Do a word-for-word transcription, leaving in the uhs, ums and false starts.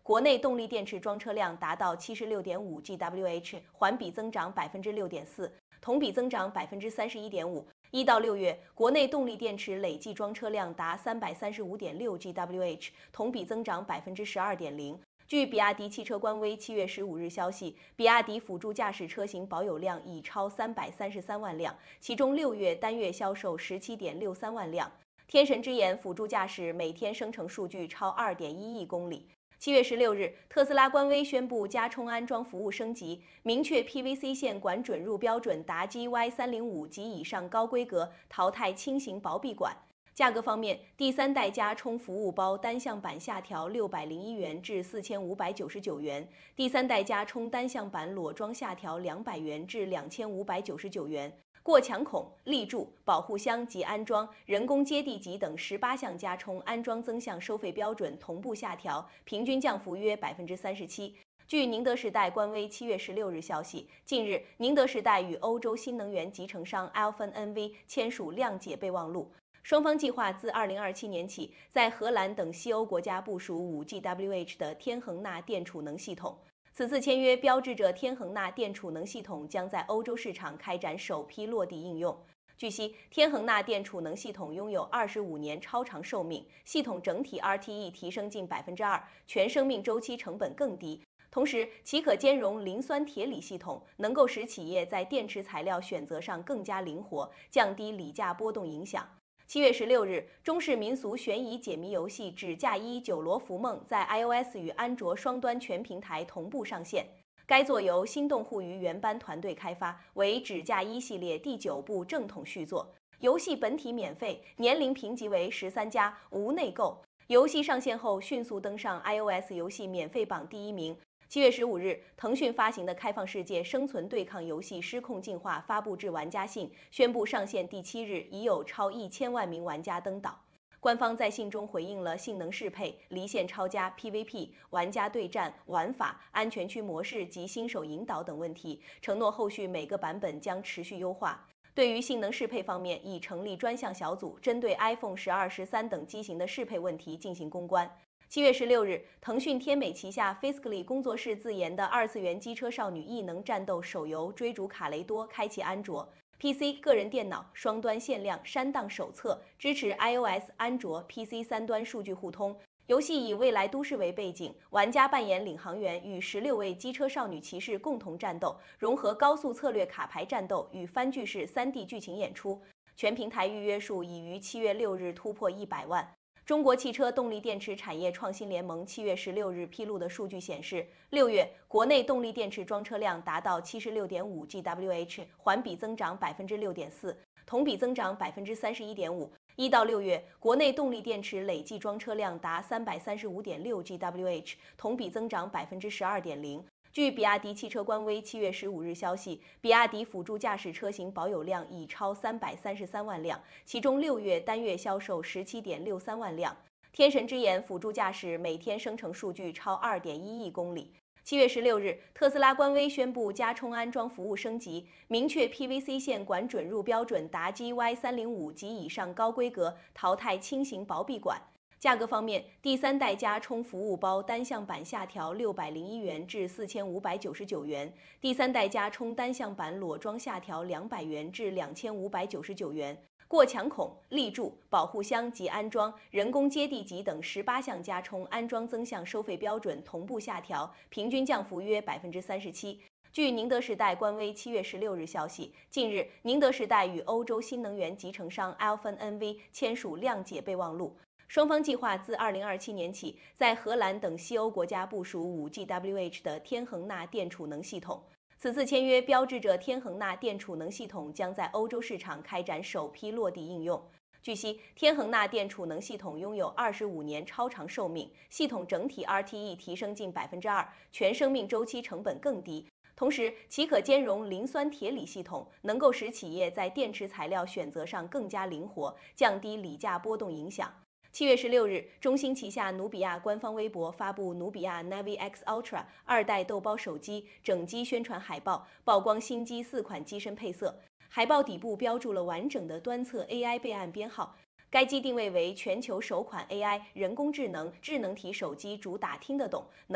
国内动力电池装车辆达到 七十六点五 吉瓦时，环比增长 百分之六点四， 同比增长 百分之三十一点五。一到六月，国内动力电池累计装车辆达 三百三十五点六 吉瓦时，同比增长 百分之十二点零。据比亚迪汽车官微七月十五日消息，比亚迪辅助驾驶车型保有量已超三百三十三万辆，其中六月单月销售 十七点六三万辆。天神之眼辅助驾驶每天生成数据超 二点一亿公里。七月十六日，特斯拉官微宣布加充安装服务升级，明确 P V C 线管准入标准达 G Y 三零五 及以上高规格，淘汰轻型薄壁管。价格方面，第三代加充服务包单向版下调六百零一元至四千五百九十九元，第三代加充单向版裸装下调两百元至两千五百九十九元。过墙孔、立柱、保护箱及安装、人工接地级等十八项加充安装增项收费标准同步下调，平均降幅约 百分之三十七。据宁德时代官微七月十六日消息，近日宁德时代与欧洲新能源集成商 Alfen N V 签署谅解备忘录，双方计划自二零二七年起，在荷兰等西欧国家部署 五 吉瓦时 的天恒钠电储能系统。此次签约标志着天恒钠电储能系统将在欧洲市场开展首批落地应用。据悉，天恒钠电储能系统拥有二十五年超长寿命，系统整体 R T E 提升近 百分之二， 全生命周期成本更低。同时，其可兼容磷酸铁锂系统，能够使企业在电池材料选择上更加灵活，降低锂价波动影响。七月十六日，中式民俗悬疑解谜游戏《纸嫁衣九罗浮梦》在 iOS 与安卓双端全平台同步上线。该作由心动互娱原班团队开发，为《纸嫁衣》系列第九部正统续作。游戏本体免费，年龄评级为十三加，无内购。游戏上线后迅速登上 iOS 游戏免费榜第一名。七月十五日，腾讯发行的开放世界生存对抗游戏《失控进化》发布至玩家信，宣布上线第七日已有超一千万名玩家登岛。官方在信中回应了性能适配、离线超加、P V P、玩家对战、玩法、安全区模式及新手引导等问题，承诺后续每个版本将持续优化。对于性能适配方面，已成立专项小组，针对 iPhone 十二、十三等机型的适配问题进行攻关。七月十六日，腾讯天美旗下 Fiscally 工作室自研的二次元机车少女异能战斗手游《追逐卡雷多》开启安卓、P C、个人电脑双端限量删档手册，支持 iOS、安卓、P C 三端数据互通。游戏以未来都市为背景，玩家扮演领航员，与十六位机车少女骑士共同战斗，融合高速策略卡牌战斗与番剧式 三 D 剧情演出。全平台预约数已于七月六日突破一百万。中国汽车动力电池产业创新联盟七月十六日披露的数据显示，六月国内动力电池装车辆达到 七十六点五 吉瓦时，环比增长 百分之六点四， 同比增长 百分之三十一点五。一到六月，国内动力电池累计装车辆达 三百三十五点六 吉瓦时，同比增长 百分之十二点零。据比亚迪汽车官微七月十五日消息，比亚迪辅助驾驶车型保有量已超三百三十三万辆，其中六月单月销售 十七点六三万辆。天神之眼辅助驾驶每天生成数据超 二点一亿公里。七月十六日，特斯拉官微宣布加充安装服务升级，明确 P V C 线管准入标准达 G Y 三零五 及以上高规格，淘汰轻型薄壁管。价格方面，第三代加充服务包单向版下调六百零一元至四千五百九十九元，第三代加充单向版裸装下调两百元至两千五百九十九元。过墙孔、立柱、保护箱及安装、人工接地级等十八项加充安装增项收费标准同步下调，平均降幅约 百分之三十七。据宁德时代官微七月十六日消息，近日宁德时代与欧洲新能源集成商 Alfen N V 签署谅解备忘录。双方计划自二零二七年起，在荷兰等西欧国家部署 五 吉瓦时的天恒钠电储能系统。此次签约标志着天恒钠电储能系统将在欧洲市场开展首批落地应用。据悉，天恒钠电储能系统拥有二十五年超长寿命，系统整体 R T E 提升近 百分之二， 全生命周期成本更低。同时，其可兼容磷酸铁锂系统，能够使企业在电池材料选择上更加灵活，降低锂价波动影响。七月十六日，中兴旗下努比亚官方微博发布努比亚 Navi X Ultra 二代豆包手机整机宣传海报，曝光新机四款机身配色。海报底部标注了完整的端侧 A I 备案编号。该机定位为全球首款 A I 人工智能智能体手机，主打听得懂。